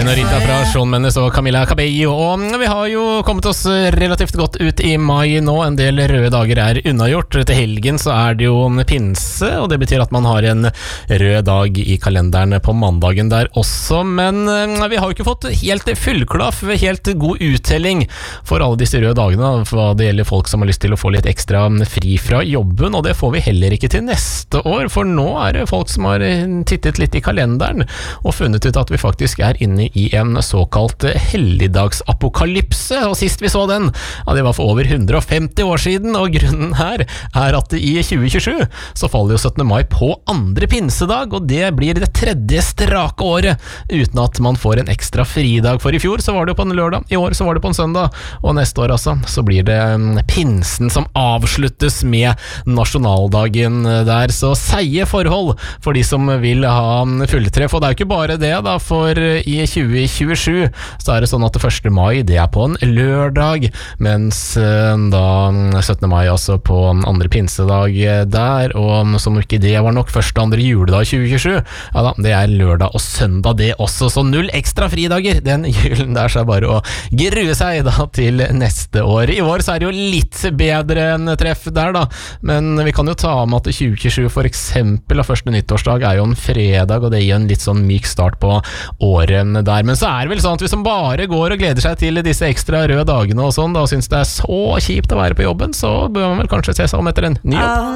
Senorita fra Shawn Mendes og Camila Cabello. Og vi har jo kommet oss relativt godt ut i mai nå. En del røde dager er unnagjort. Til helgen så er det jo pinse, og det betyr at man har en rød dag i kalenderen på mandagen der også. Men vi har jo ikke fått helt fullklaff, helt god uttelling for alle disse røde dagene, hva det gjelder folk som har lyst til å få litt ekstra fri fra jobben, og det får vi heller ikke til neste år, for nå er det folk som har tittet litt i kalenderen og funnet ut at vi faktisk er inne i en såkalt helligdagsapokalypse, og sist vi så den, ja, det var for over 150 år siden, og grunnen her er at i 2027 så faller jo 17. mai på andre pinsedag, og det blir det tredje strake året uten at man får en ekstra fridag, for i fjor så var det jo på en lørdag, i år så var det på en søndag, og neste år altså, så blir det pinsen som avsluttes med nasjonaldagen der, så seie forhold for de som vil ha fulltreff, og det er jo ikke bare det da, for i 2027 så er det sånn at 1. mai det er på en lørdag, mens da 17. mai altså på andre pinsedag der, og som ikke det var nok, første og andre juledag 2027, ja da, det er lørdag og søndag det også, så 0 ekstra fridager den julen der, så er bare å grue seg da til neste år. I år så er det jo litt bedre enn treff der da, men vi kan jo ta med at 2027 for eksempel av første nyttårsdag er jo en fredag, og det gir en litt sånn myk start på året der, men så er det vel sånn at hvis man bare går og gleder seg til disse ekstra røde dagene og sånn, da synes det er så kjipt å være på jobben, så bør man vel kanskje se seg om etter en ny jobb.